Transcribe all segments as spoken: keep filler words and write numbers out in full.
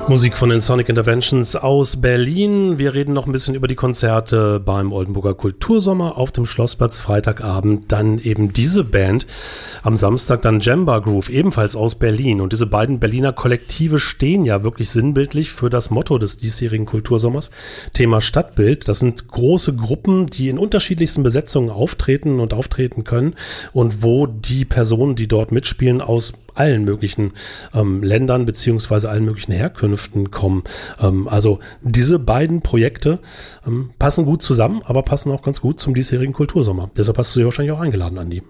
Musik von den Sonic Interventions aus Berlin. Wir reden noch ein bisschen über die Konzerte beim Oldenburger Kultursommer auf dem Schlossplatz Freitagabend. Dann eben diese Band am Samstag, dann Jamba Groove, ebenfalls aus Berlin. Und diese beiden Berliner Kollektive stehen ja wirklich sinnbildlich für das Motto des diesjährigen Kultursommers. Thema Stadtbild. Das sind große Gruppen, die in unterschiedlichsten Besetzungen auftreten und auftreten können und wo die Personen, die dort mitspielen, aus allen möglichen ähm, Ländern beziehungsweise allen möglichen Herkünften kommen. Ähm, also diese beiden Projekte ähm, passen gut zusammen, aber passen auch ganz gut zum diesjährigen Kultursommer. Deshalb hast du sie wahrscheinlich auch eingeladen, Andi.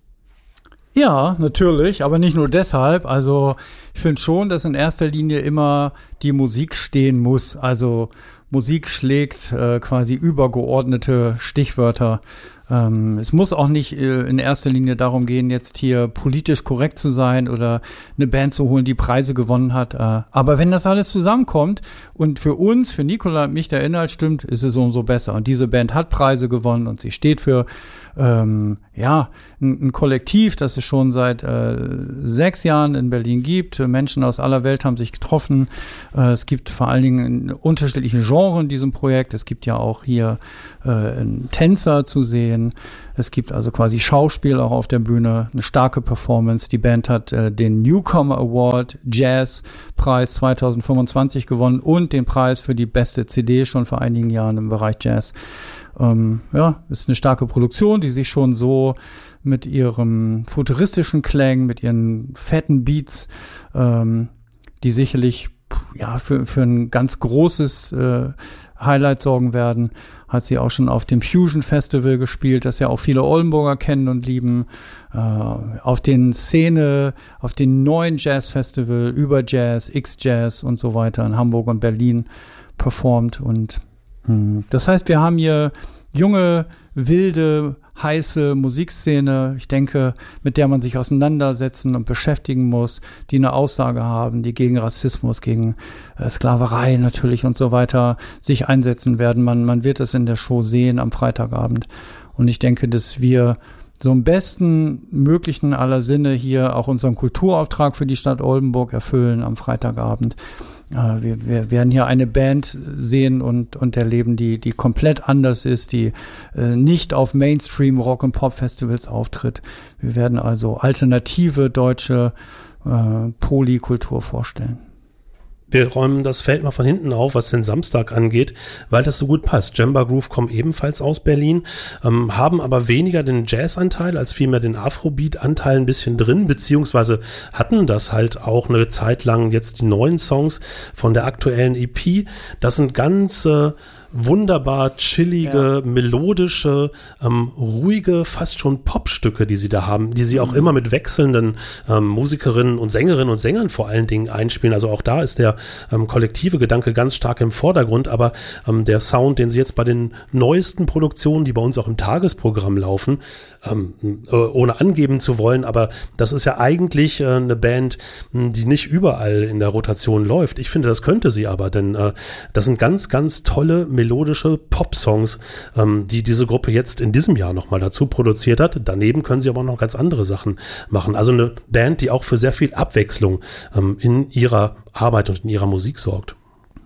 Ja, natürlich, aber nicht nur deshalb. Also ich finde schon, dass in erster Linie immer die Musik stehen muss. Also Musik schlägt äh, quasi übergeordnete Stichwörter. Ähm, es muss auch nicht äh, in erster Linie darum gehen, jetzt hier politisch korrekt zu sein oder eine Band zu holen, die Preise gewonnen hat. Äh, aber wenn das alles zusammenkommt und für uns, für Nicola und mich der Inhalt stimmt, ist es umso besser. Und diese Band hat Preise gewonnen und sie steht für ähm, ja ein, ein Kollektiv, das es schon seit äh, sechs Jahren in Berlin gibt. Menschen aus aller Welt haben sich getroffen. Äh, es gibt vor allen Dingen unterschiedliche Genres in diesem Projekt. Es gibt ja auch hier äh, einen Tänzer zu sehen. Es gibt also quasi Schauspiel auch auf der Bühne, eine starke Performance. Die Band hat äh, den Newcomer Award Jazz Preis zwanzig fünfundzwanzig gewonnen und den Preis für die beste C D schon vor einigen Jahren im Bereich Jazz. Ähm, ja, ist eine starke Produktion, die sich schon so mit ihrem futuristischen Klang, mit ihren fetten Beats, ähm, die sicherlich ja für für ein ganz großes äh, Highlight sorgen werden, hat sie auch schon auf dem Fusion Festival gespielt, das ja auch viele Oldenburger kennen und lieben, äh, auf den Szene, auf den neuen Jazz Festival, über Jazz, X-Jazz und so weiter in Hamburg und Berlin performt. Und mh, das heißt, wir haben hier junge, wilde, heiße Musikszene, ich denke, mit der man sich auseinandersetzen und beschäftigen muss, die eine Aussage haben, die gegen Rassismus, gegen äh, Sklaverei natürlich und so weiter sich einsetzen werden. Man, man wird es in der Show sehen am Freitagabend. Und ich denke, dass wir so im besten möglichen aller Sinne hier auch unseren Kulturauftrag für die Stadt Oldenburg erfüllen am Freitagabend. Äh, wir, wir werden hier eine Band sehen und, und erleben, die, die komplett anders ist, die äh, nicht auf Mainstream Rock- und Pop-Festivals auftritt. Wir werden also alternative deutsche äh, Polykultur vorstellen. Wir räumen das Feld mal von hinten auf, was den Samstag angeht, weil das so gut passt. Jamba Groove kommen ebenfalls aus Berlin, ähm, haben aber weniger den Jazz-Anteil als vielmehr den Afrobeat-Anteil ein bisschen drin, beziehungsweise hatten das halt auch eine Zeit lang jetzt die neuen Songs von der aktuellen E P. Das sind ganz äh, wunderbar chillige, ja. melodische, ähm, ruhige, fast schon Popstücke, die sie da haben, die sie auch mhm. immer mit wechselnden ähm, Musikerinnen und Sängerinnen und Sängern vor allen Dingen einspielen. Also auch da ist der ähm, kollektive Gedanke ganz stark im Vordergrund, aber ähm, der Sound, den sie jetzt bei den neuesten Produktionen, die bei uns auch im Tagesprogramm laufen, ähm, äh, ohne angeben zu wollen, aber das ist ja eigentlich äh, eine Band, die nicht überall in der Rotation läuft. Ich finde, das könnte sie aber, denn äh, das sind ganz, ganz tolle melodische Pop-Songs, ähm, die diese Gruppe jetzt in diesem Jahr nochmal dazu produziert hat. Daneben können sie aber auch noch ganz andere Sachen machen. Also eine Band, die auch für sehr viel Abwechslung ähm, in ihrer Arbeit und in ihrer Musik sorgt.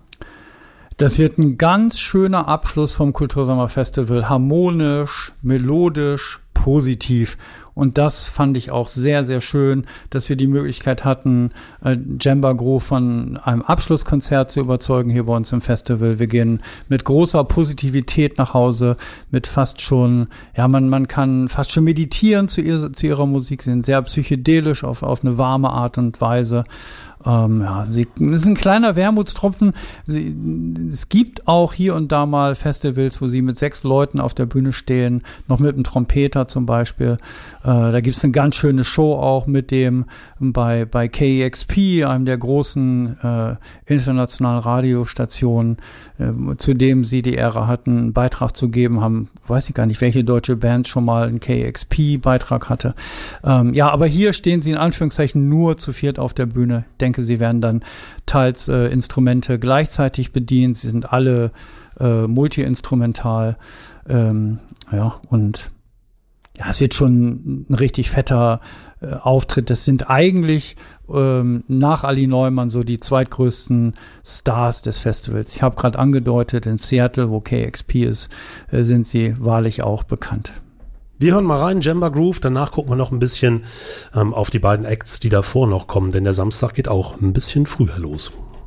Das wird ein ganz schöner Abschluss vom Kultursommerfestival. Harmonisch, melodisch, positiv. Und das fand ich auch sehr, sehr schön, dass wir die Möglichkeit hatten, äh, Jamba Groove von einem Abschlusskonzert zu überzeugen hier bei uns im Festival. Wir gehen mit großer Positivität nach Hause, mit fast schon, ja, man, man kann fast schon meditieren zu, ihr, zu ihrer Musik. Sie sind sehr psychedelisch auf, auf eine warme Art und Weise. Ähm, ja, sie, es ist ein kleiner Wermutstropfen. Sie, es gibt auch hier und da mal Festivals, wo sie mit sechs Leuten auf der Bühne stehen, noch mit einem Trompeter zum Beispiel. Äh, da gibt es eine ganz schöne Show auch mit dem bei, bei K E X P, einem der großen äh, internationalen Radiostationen, äh, zu dem sie die Ehre hatten, einen Beitrag zu geben haben. Weiß ich gar nicht, welche deutsche Band schon mal einen K E X P-Beitrag hatte. Ähm, ja, aber hier stehen sie in Anführungszeichen nur zu viert auf der Bühne. Ich denke, sie werden dann teils äh, Instrumente gleichzeitig bedient. Sie sind alle äh, multi-instrumental. Ähm, ja, und ja, es wird schon ein richtig fetter äh, Auftritt. Das sind eigentlich ähm, nach Ali Neumann so die zweitgrößten Stars des Festivals. Ich habe gerade angedeutet, in Seattle, wo K X P ist, äh, sind sie wahrlich auch bekannt. Wir hören mal rein, Jamba Groove, danach gucken wir noch ein bisschen ähm, auf die beiden Acts, die davor noch kommen, denn der Samstag geht auch ein bisschen früher los.